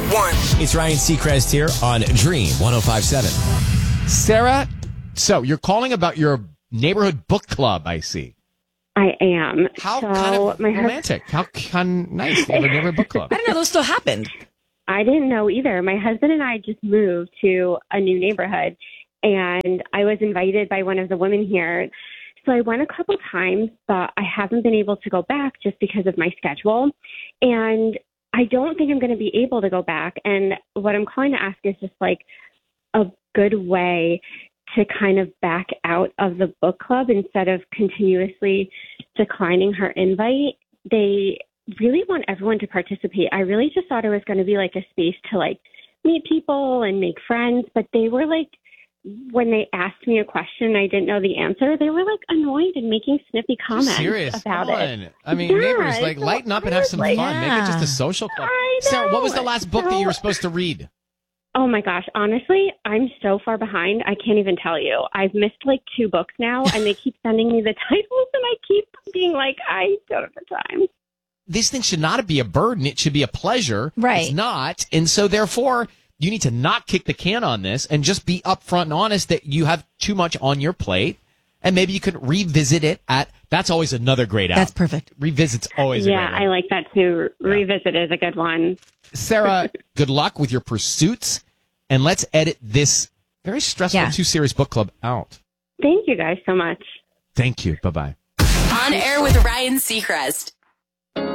one. It's Ryan Seacrest here on Dream 105.7. Sarah, so you're calling about your neighborhood book club, I see. I am. How so kind of my romantic. How nice to have a neighborhood book club. I didn't know those still happened. I didn't know either. My husband and I just moved to a new neighborhood, and I was invited by one of the women here. So I went a couple times, but I haven't been able to go back just because of my schedule. And I don't think I'm going to be able to go back. And what I'm calling to ask is just like a good way to kind of back out of the book club instead of continuously declining her invite. They really want everyone to participate. I really just thought it was going to be like a space to like meet people and make friends, but they were like, when they asked me a question I didn't know the answer, they were like annoyed and making snippy comments about it. I mean, Yeah, neighbors, like so lighten up and I have was some like, fun. Make it just yeah. a social club. I Sarah, what was the know. last book that you were supposed to read? Oh my gosh, honestly, I'm so far behind. I can't even tell you. I've missed like 2 books now, and they keep sending me the titles, and I keep being like, I don't have the time. This thing should not be a burden. It should be a pleasure. Right. It's not. And so therefore, you need to not kick the can on this and just be upfront and honest that you have too much on your plate. And maybe you could revisit it that's always another great out. That's perfect. Revisit's always a great Yeah, one. I like that too. Revisit is a good one. Sarah, good luck with your pursuits. And let's edit this very stressful Yeah. 2 Series book club out. Thank you guys so much. Thank you. Bye-bye. On air with Ryan Seacrest.